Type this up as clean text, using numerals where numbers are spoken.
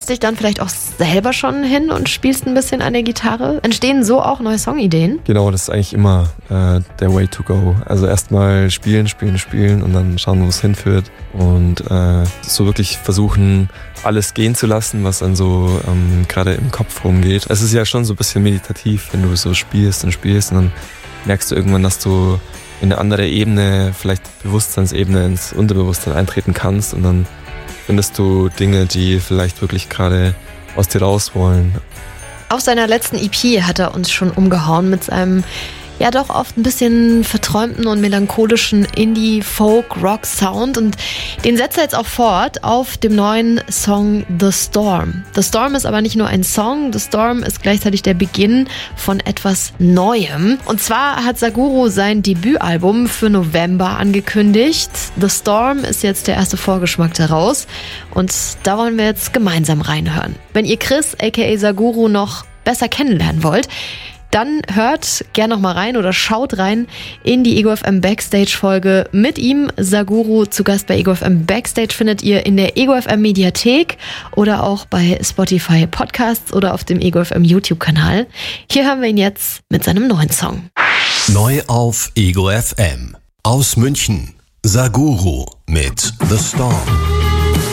dich dann vielleicht auch selber schon hin und spielst ein bisschen an der Gitarre? Entstehen so auch neue Songideen? Genau, das ist eigentlich immer der Way to go. Also erstmal spielen und dann schauen, wo es hinführt. Und so wirklich versuchen, alles gehen zu lassen, was dann so gerade im Kopf rumgeht. Es ist ja schon so ein bisschen meditativ, wenn du so spielst und dann merkst du irgendwann, dass du in eine andere Ebene, vielleicht Bewusstseinsebene ins Unterbewusstsein eintreten kannst und dann findest du Dinge, die vielleicht wirklich gerade aus dir raus wollen. Auf seiner letzten EP hat er uns schon umgehauen mit seinem ja doch oft ein bisschen verträumten und melancholischen Indie-Folk-Rock-Sound und den setzt er jetzt auch fort auf dem neuen Song The Storm. The Storm ist aber nicht nur ein Song, The Storm ist gleichzeitig der Beginn von etwas Neuem. Und zwar hat Saguro sein Debütalbum für November angekündigt. The Storm ist jetzt der erste Vorgeschmack daraus und da wollen wir jetzt gemeinsam reinhören. Wenn ihr Chris aka Saguro noch besser kennenlernen wollt, dann hört gerne noch mal rein oder schaut rein in die Ego FM Backstage Folge mit ihm. Saguro zu Gast bei Ego FM Backstage findet ihr in der Ego FM Mediathek oder auch bei Spotify Podcasts oder auf dem Ego FM YouTube Kanal. Hier hören wir ihn jetzt mit seinem neuen Song. Neu auf Ego FM. Aus München. Saguro mit The Storm.